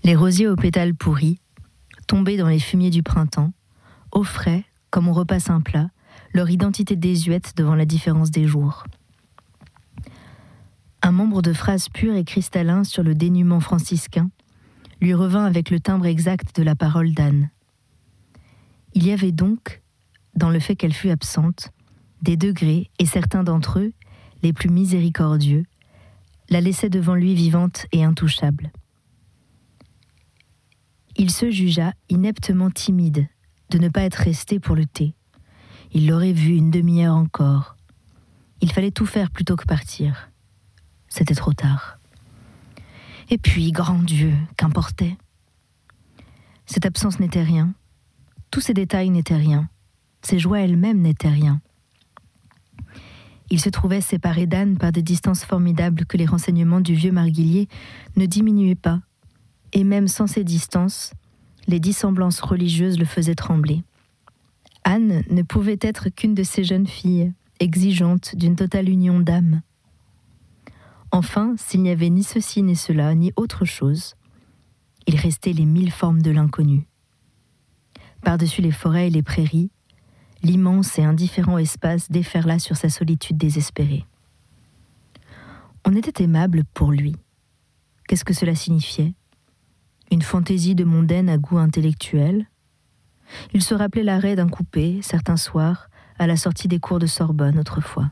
Les rosiers aux pétales pourris, tombés dans les fumiers du printemps, offraient, comme on repasse un plat, leur identité désuète devant la différence des jours. Un membre de phrase pure et cristallin sur le dénuement franciscain lui revint avec le timbre exact de la parole d'Anne. Il y avait donc, dans le fait qu'elle fût absente, des degrés, et certains d'entre eux, les plus miséricordieux, la laissaient devant lui vivante et intouchable. Il se jugea ineptement timide de ne pas être resté pour le thé. Il l'aurait vue une demi-heure encore. Il fallait tout faire plutôt que partir. C'était trop tard. Et puis, grand Dieu, qu'importait ? Cette absence n'était rien. Tous ces détails n'étaient rien. Ces joies elles-mêmes n'étaient rien. Il se trouvait séparé d'Anne par des distances formidables que les renseignements du vieux Marguillier ne diminuaient pas, et même sans ces distances, les dissemblances religieuses le faisaient trembler. Anne ne pouvait être qu'une de ces jeunes filles, exigeantes d'une totale union d'âme. Enfin, s'il n'y avait ni ceci ni cela, ni autre chose, il restait les 1000 formes de l'inconnu. Par-dessus les forêts et les prairies, l'immense et indifférent espace déferla sur sa solitude désespérée. On était aimable pour lui. Qu'est-ce que cela signifiait ? Une fantaisie de mondaine à goût intellectuel ? Il se rappelait l'arrêt d'un coupé, certains soirs, à la sortie des cours de Sorbonne autrefois.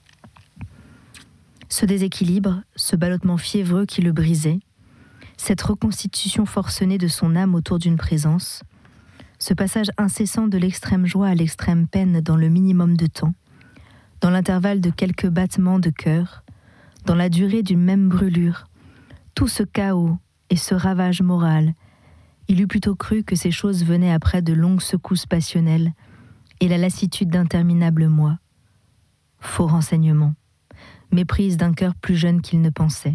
Ce déséquilibre, ce ballottement fiévreux qui le brisait, cette reconstitution forcenée de son âme autour d'une présence, ce passage incessant de l'extrême joie à l'extrême peine dans le minimum de temps, dans l'intervalle de quelques battements de cœur, dans la durée d'une même brûlure, tout ce chaos et ce ravage moral, il eût plutôt cru que ces choses venaient après de longues secousses passionnelles et la lassitude d'interminables mois. Faux renseignements, méprise d'un cœur plus jeune qu'il ne pensait.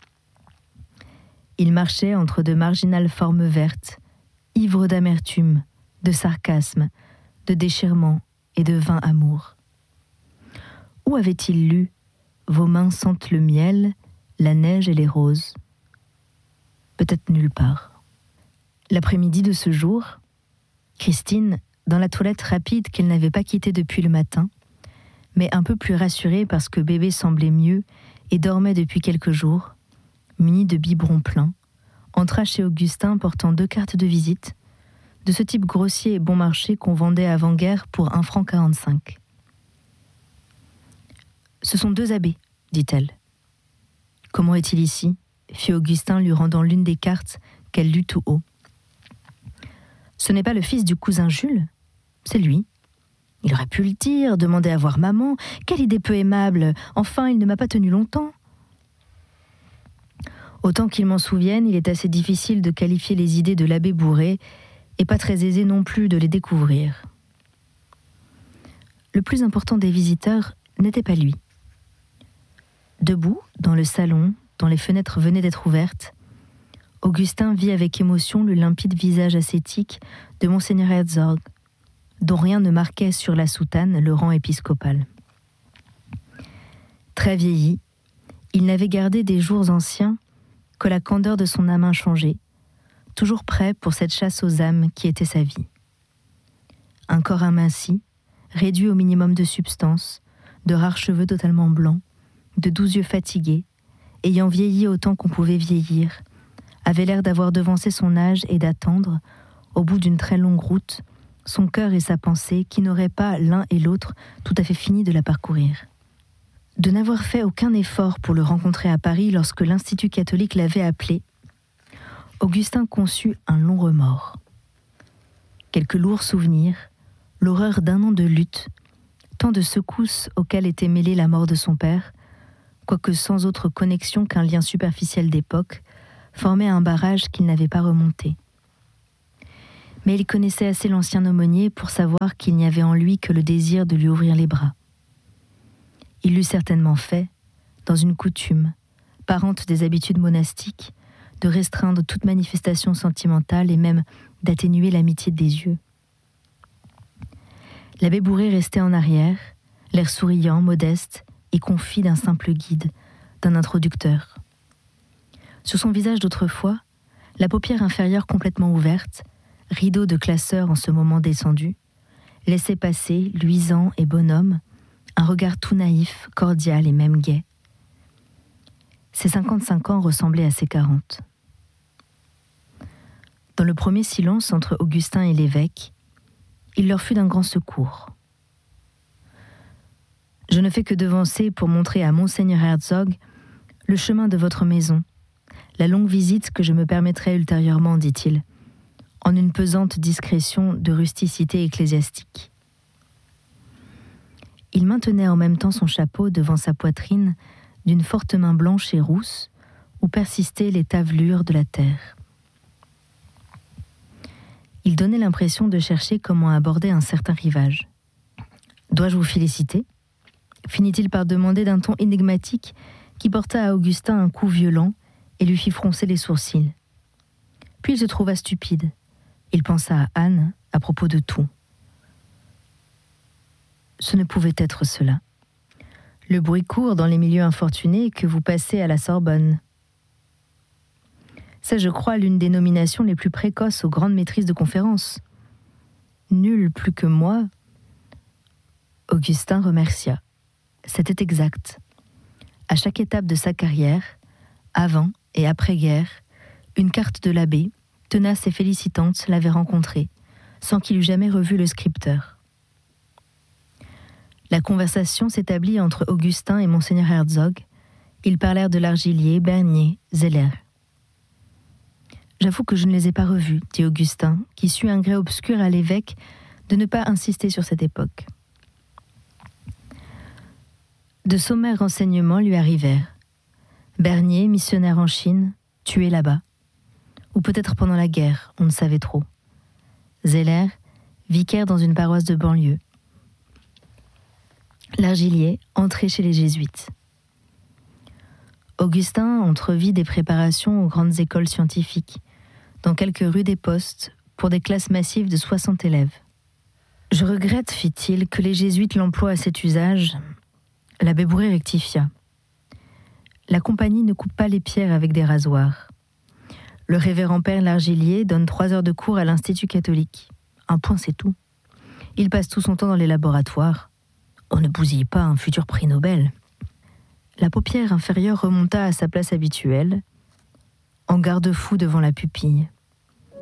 Il marchait entre de marginales formes vertes, ivre d'amertume, de sarcasme, de déchirement et de vain amour. Où avait-il lu « Vos mains sentent le miel, la neige et les roses » ? Peut-être nulle part. L'après-midi de ce jour, Christine, dans la toilette rapide qu'elle n'avait pas quittée depuis le matin, mais un peu plus rassurée parce que bébé semblait mieux et dormait depuis quelques jours, munie de biberons pleins, entra chez Augustin portant 2 cartes de visite, de ce type grossier et bon marché qu'on vendait avant-guerre pour 1,45 francs. « Ce sont 2 abbés, dit-elle. »« Comment est-il ici ?» fit Augustin lui rendant l'une des cartes qu'elle lut tout haut. « Ce n'est pas le fils du cousin Jules ? C'est lui. Il aurait pu le dire, demander à voir maman. Quelle idée peu aimable. Enfin, il ne m'a pas tenu longtemps. » Autant qu'il m'en souvienne, il est assez difficile de qualifier les idées de l'abbé Bourré et pas très aisé non plus de les découvrir. Le plus important des visiteurs n'était pas lui. Debout, dans le salon, dont les fenêtres venaient d'être ouvertes, Augustin vit avec émotion le limpide visage ascétique de Monseigneur Herzog, dont rien ne marquait sur la soutane le rang épiscopal. Très vieilli, il n'avait gardé des jours anciens que la candeur de son âme inchangée, toujours prêt pour cette chasse aux âmes qui était sa vie. Un corps aminci, réduit au minimum de substance, de rares cheveux totalement blancs, de doux yeux fatigués, ayant vieilli autant qu'on pouvait vieillir, avait l'air d'avoir devancé son âge et d'attendre, au bout d'une très longue route, son cœur et sa pensée qui n'auraient pas, l'un et l'autre, tout à fait fini de la parcourir. De n'avoir fait aucun effort pour le rencontrer à Paris lorsque l'Institut catholique l'avait appelé, Augustin conçut un long remords. Quelques lourds souvenirs, l'horreur d'un an de lutte, tant de secousses auxquelles était mêlée la mort de son père, quoique sans autre connexion qu'un lien superficiel d'époque, formaient un barrage qu'il n'avait pas remonté. Mais il connaissait assez l'ancien aumônier pour savoir qu'il n'y avait en lui que le désir de lui ouvrir les bras. Il l'eût certainement fait, dans une coutume, parente des habitudes monastiques, de restreindre toute manifestation sentimentale et même d'atténuer l'amitié des yeux. L'abbé Bourré restait en arrière, l'air souriant, modeste et confit d'un simple guide, d'un introducteur. Sur son visage d'autrefois, la paupière inférieure complètement ouverte, rideau de classeur en ce moment descendu, laissait passer, luisant et bonhomme, un regard tout naïf, cordial et même gai. Ses 55 ans ressemblaient à ses 40. Dans le premier silence entre Augustin et l'évêque, il leur fut d'un grand secours. « Je ne fais que devancer pour montrer à Monseigneur Herzog le chemin de votre maison, la longue visite que je me permettrai ultérieurement, dit-il, en une pesante discrétion de rusticité ecclésiastique. » Il maintenait en même temps son chapeau devant sa poitrine d'une forte main blanche et rousse où persistaient les tavelures de la terre. Il donnait l'impression de chercher comment aborder un certain rivage. « Dois-je vous féliciter ?» finit-il par demander d'un ton énigmatique qui porta à Augustin un coup violent et lui fit froncer les sourcils. Puis il se trouva stupide. Il pensa à Anne à propos de tout. Ce ne pouvait être cela. Le bruit court dans les milieux infortunés que vous passez à la Sorbonne. C'est, je crois, l'une des nominations les plus précoces aux grandes maîtrises de conférences. Nul plus que moi. Augustin remercia. C'était exact. À chaque étape de sa carrière, avant et après-guerre, une carte de l'abbé, tenace et félicitante, l'avait rencontré, sans qu'il eût jamais revu le scripteur. La conversation s'établit entre Augustin et Monseigneur Herzog. Ils parlèrent de Largillier, Bernier, Zeller. « J'avoue que je ne les ai pas revus, dit Augustin, qui sut un gré obscur à l'évêque de ne pas insister sur cette époque. De sommaires renseignements lui arrivèrent. Bernier, missionnaire en Chine, tué là-bas. Ou peut-être pendant la guerre, on ne savait trop. Zeller, vicaire dans une paroisse de banlieue. Largillier, entré chez les jésuites. Augustin entrevit des préparations aux grandes écoles scientifiques, dans quelques rues des postes, pour des classes massives de 60 élèves. « Je regrette, fit-il, que les jésuites l'emploient à cet usage. » L'abbé Bourré rectifia. La compagnie ne coupe pas les pierres avec des rasoirs. Le révérend père Largillier donne 3 heures de cours à l'Institut catholique. Un point, c'est tout. Il passe tout son temps dans les laboratoires. On ne bousille pas un futur prix Nobel. La paupière inférieure remonta à sa place habituelle, en garde-fou devant la pupille.